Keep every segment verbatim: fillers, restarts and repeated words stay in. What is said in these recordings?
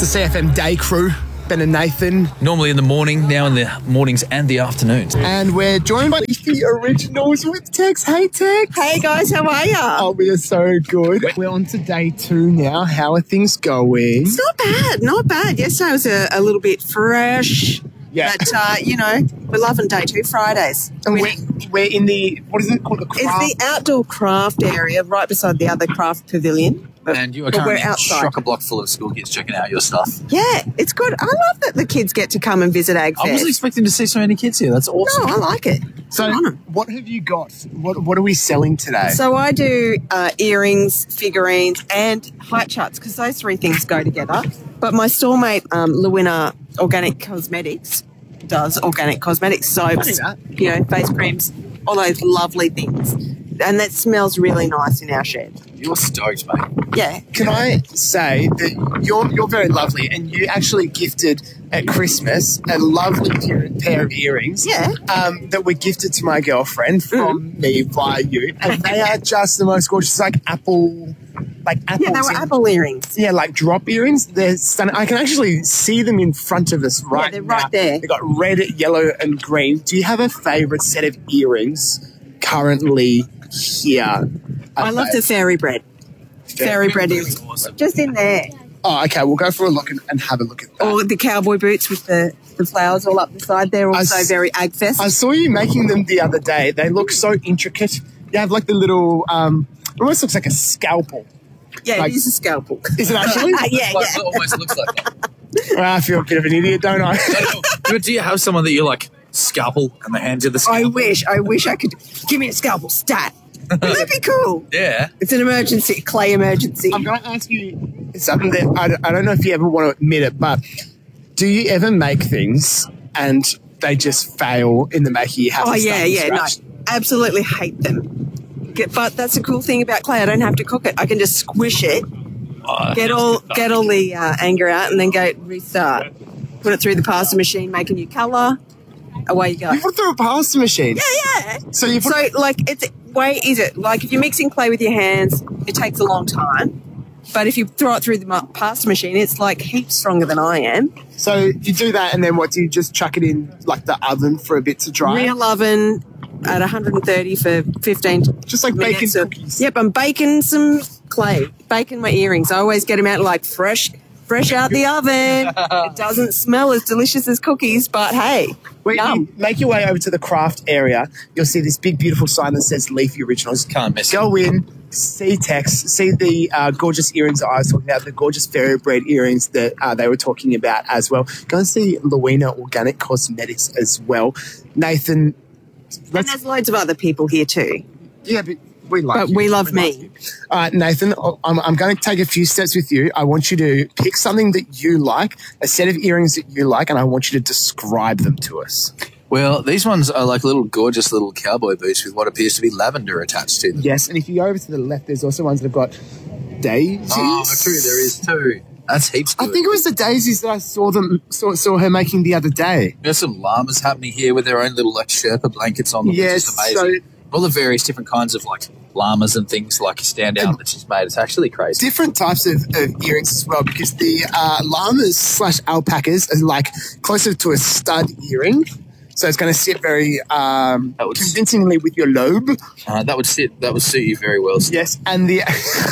the C F M Day crew, Ben and Nathan. Normally in the morning, now in the mornings and the afternoons. And we're joined by the originals with Tex. Hey, Tex. Hey, guys, how are ya? Oh, we are so good. We're on to day two now. How are things going? It's not bad, not bad. Yesterday was a, a little bit fresh. Yeah. But, uh, you know, we're loving day two Fridays. And we're, we're in the, what is it called? The craft? It's the outdoor craft area right beside the other craft pavilion. And you are But we're currently outside. chock-a-block full of school kids checking out your stuff. Yeah, it's good. I love that the kids get to come and visit Ag I wasn't Fest. expecting to see so many kids here. That's awesome. No, I like it. So, Good on 'em. what have you got? What What are we selling today? So I do uh, earrings, figurines, and height charts because those three things go together. But my stallmate, um, Lewina Organic Cosmetics, does organic cosmetics, soaps, that. you know, face creams, all those lovely things. And that smells really nice in our shed. You're stoked, mate. Yeah. Can I say that you're you're very lovely, and you actually gifted at Christmas a lovely pair- pair of earrings. Yeah. Um, that were gifted to my girlfriend from mm. me via you, and they are just the most gorgeous, like apple, like apples. Yeah, they were in- apple earrings. Yeah, like drop earrings. They're stunning. I can actually see them in front of us right Yeah, they're now. right there. They've got red, yellow, and green. Do you have a favourite set of earrings currently here? I love the fairy bread. Fairy bread earrings. Awesome. Just in there. Oh, okay. We'll go for a look and, and have a look at that. Or the cowboy boots with the, the flowers all up the side. They're I also s- very Ag Fest. I saw you making them the other day. They look so intricate. You have like the little, um, it almost looks like a scalpel. yeah, like- it is a scalpel. Is it actually? yeah, Like, yeah. it almost looks like that. Well, I feel a bit of an idiot, don't I? But do you have someone that you like scalpel and the hands of the I scalpel? wish, I wish I could. Give me a scalpel, stat. Wouldn't that be cool? Yeah. It's an emergency, clay emergency. I'm going to ask you something that I, don't- I don't know if you ever want to admit it, but do you ever make things and they just fail in the making? You have Oh, to start yeah, from yeah, no. scratch? Absolutely hate them. Get- But that's a cool thing about clay. I don't have to cook it. I can just squish it, Oh, get all get all the uh, anger out, and then go restart. Put it through the pasta machine, make a new colour. Away you go. You put it through a pasta machine. Yeah, yeah. So you put So, like, it's way easier. Like, if you're mixing clay with your hands, it takes a long time. But if you throw it through the ma- pasta machine, it's like heaps stronger than I am. So you do that, and then what do you just chuck it in like the oven for a bit to dry? Real oven at one hundred thirty for fifteen Just like baking minutes. of- cookies. Yep, I'm baking some clay, baking my earrings. I always get them out like fresh, fresh out the oven. It doesn't smell as delicious as cookies, but hey, When yum. you make your way over to the craft area, you'll see this big, beautiful sign that says Leafy Originals. Can't miss it. Go in, see Tex, see the uh, gorgeous earrings that I was talking about, the gorgeous fairy bread earrings that uh, they were talking about as well. Go and see Lewina Organic Cosmetics as well. Nathan, And let's, there's loads of other people here too. yeah, but we like But you. we love me. like you. All right, Nathan, I'm, I'm going to take a few steps with you. I want you to pick something that you like, a set of earrings that you like, and I want you to describe them to us. Well, these ones are like little gorgeous little cowboy boots with what appears to be lavender attached to them. Yes, and if you go over to the left, there's also ones that have got daisies. Oh, true, there is too. That's heaps good. I think it was the daisies that I saw them saw, saw her making the other day. There's some llamas happening here with their own little like Sherpa blankets on them, Yes, which is amazing. so- All the various different kinds of like llamas and things like stand out that she's made. It's actually crazy. Different types of, of earrings as well, because the uh, llamas slash alpacas are like closer to a stud earring. So it's going to sit very um, That would- convincingly with your lobe. Uh, that would sit. That would suit you very well. Steve. Yes, and the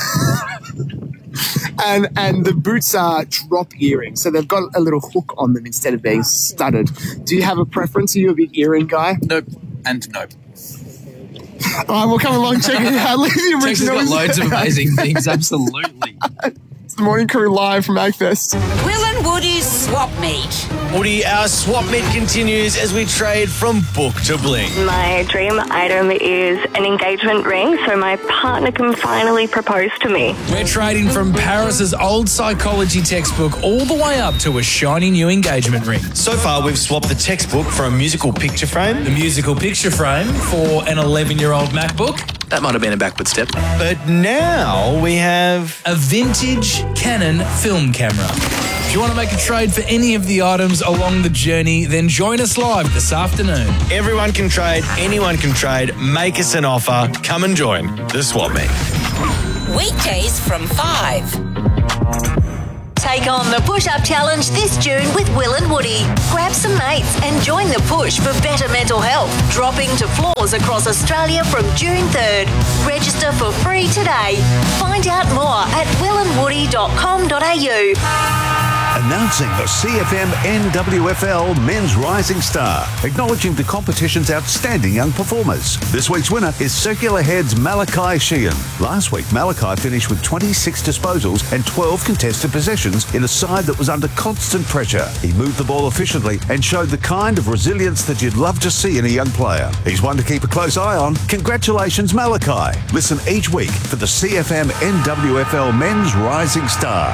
and and the boots are drop earrings, so they've got a little hook on them instead of being studded. Do you have a preference? Are you a big earring guy? Nope. And nope. All right, we'll come along check it out. Leave the Texas got originals. loads of amazing things. Absolutely. It's the Morning Crew live from Agfest. Will and Woody's swap meet. Woody, our swap meet continues as we trade from book to bling. My dream item is an engagement ring so my partner can finally propose to me. We're trading from Paris's old psychology textbook all the way up to a shiny new engagement ring. So far, we've swapped the textbook for a musical picture frame. The musical picture frame for an eleven-year-old MacBook. That might have been a backward step. But now we have... A vintage Canon film camera. If you want to make a trade for any of the items along the journey, then join us live this afternoon. Everyone can trade, anyone can trade. Make us an offer. Come and join the swap meet. Weekdays from five. Take on the push-up challenge this June with Will and Woody. Grab some mates and join the push for better mental health. Dropping to floors across Australia from June third. Register for free today. Find out more at will and woody dot com dot a u. Announcing the C F M N W F L Men's Rising Star, acknowledging the competition's outstanding young performers. This week's winner is Circular Head's Malachi Sheehan. Last week, Malachi finished with twenty-six disposals and twelve contested possessions in a side that was under constant pressure. He moved the ball efficiently and showed the kind of resilience that you'd love to see in a young player. He's one to keep a close eye on. Congratulations, Malachi. Listen each week for the C F M N W F L Men's Rising Star.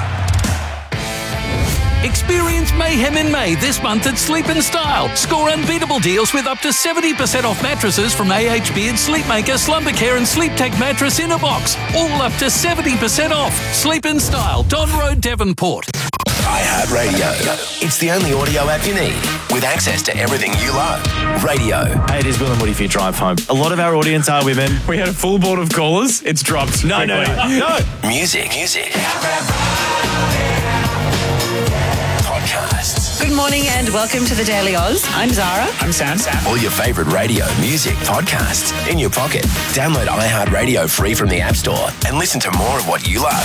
Experience mayhem in May this month at Sleep and Style. Score unbeatable deals with up to seventy percent off mattresses from A H Beard, Sleepmaker, Slumbercare and Sleep Tech mattress in a box. All up to seventy percent off. Sleep and Style, Don Road, Devonport. iHeartRadio. It's the only audio app you need with access to everything you love. Radio. Hey, it is Will and Woody for your drive home. A lot of our audience are women. We had a full board of callers. It's dropped. No, no, no, no. Music. Music. Podcasts. Good morning and welcome to the Daily Oz. I'm Zara. I'm Sam. Sam. All your favourite radio, music, podcasts in your pocket. Download iHeartRadio free from the App Store and listen to more of what you love.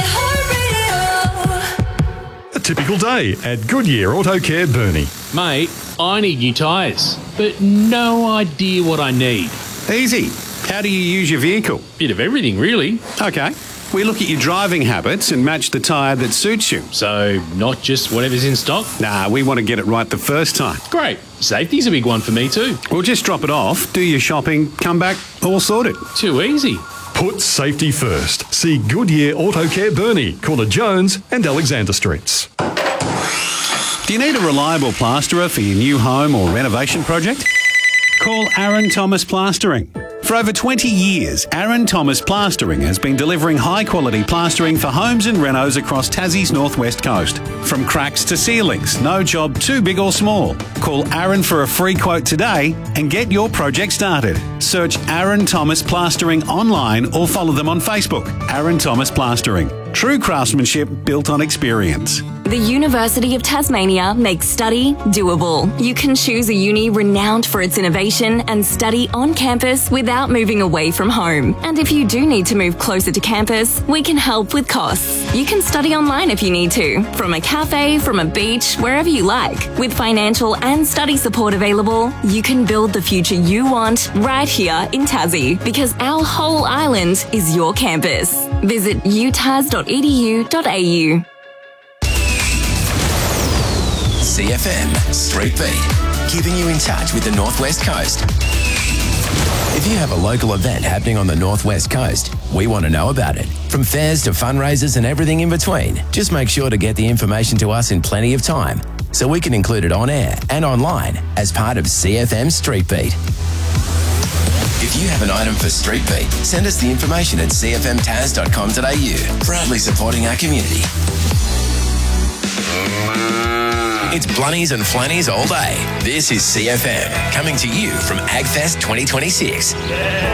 A typical day at Goodyear Auto Care Burnie. Mate, I need new tyres, but no idea what I need. Easy. How do you use your vehicle? Bit of everything, really. Okay. We look at your driving habits and match the tyre that suits you. So, not just whatever's in stock? Nah, we want to get it right the first time. Great. Safety's a big one for me too. We'll just drop it off, do your shopping, come back, all sorted. Too easy. Put safety first. See Goodyear Auto Care Burnie, Corner Jones and Alexander Streets. Do you need a reliable plasterer for your new home or renovation project? Call Aaron Thomas Plastering. For over twenty years, Aaron Thomas Plastering has been delivering high-quality plastering for homes and renos across Tassie's northwest coast. From cracks to ceilings, no job too big or small. Call Aaron for a free quote today and get your project started. Search Aaron Thomas Plastering online or follow them on Facebook. Aaron Thomas Plastering. True craftsmanship built on experience. The University of Tasmania makes study doable. You can choose a uni renowned for its innovation and study on campus without moving away from home. And if you do need to move closer to campus, we can help with costs. You can study online if you need to, from a cafe, from a beach, wherever you like. With financial and study support available, you can build the future you want right here in Tassie, because our whole island is your campus. Visit u tas dot e d u dot a u. C F M Street Beat, keeping you in touch with the Northwest Coast. If you have a local event happening on the Northwest Coast, we want to know about it. From fairs to fundraisers and everything in between, just make sure to get the information to us in plenty of time so we can include it on air and online as part of C F M Street Beat. If you have an item for Street Beat, send us the information at c f m tas dot com dot a u, proudly supporting our community. It's Blunnies and Flannies all day. This is C F M, coming to you from AgFest twenty twenty-six.